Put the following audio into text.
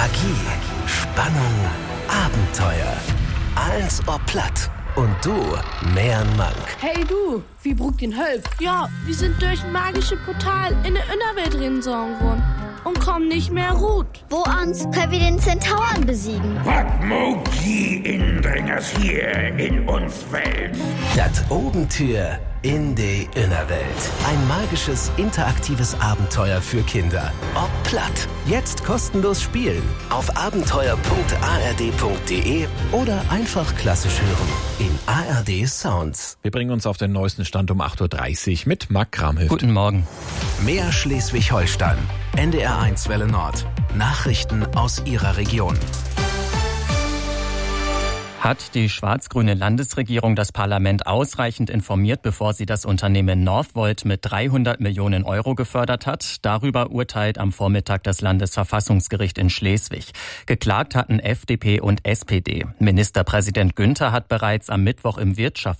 Magie, Spannung, Abenteuer. Alles ob platt. Und du, Mehren Mank. Hey du, wie brugt den Hölp? Ja, wir sind durch ein magisches Portal in der Innerwelt reingesogen worden und kommen nicht mehr gut. Wo ans können wir den Zentauren besiegen? Was mogt die Indringers hier in uns Welt? Das Obentür in die Innerwelt. Ein magisches, interaktives Abenteuer für Kinder. Ob platt. Jetzt kostenlos spielen. Auf abenteuer.ard.de oder einfach klassisch hören. In ARD Sounds. Wir bringen uns auf den neuesten Stand um 8.30 Uhr mit Marc Kramhöft. Guten Morgen. Mehr Schleswig-Holstein. NDR1 Welle Nord. Nachrichten aus Ihrer Region. Hat die schwarz-grüne Landesregierung das Parlament ausreichend informiert, bevor sie das Unternehmen Northvolt mit 300 Millionen Euro gefördert hat? Darüber urteilt am Vormittag das Landesverfassungsgericht in Schleswig. Geklagt hatten FDP und SPD. Ministerpräsident Günther hat bereits am Mittwoch im